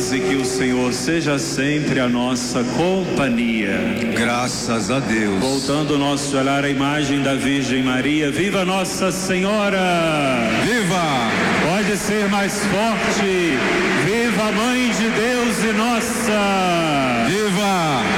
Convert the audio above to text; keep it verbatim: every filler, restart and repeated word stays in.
Deus e que o Senhor seja sempre a nossa companhia. Graças a Deus. Voltando o nosso olhar à imagem da Virgem Maria, viva Nossa Senhora! Viva! Pode ser mais forte, viva a Mãe de Deus e nossa! Viva!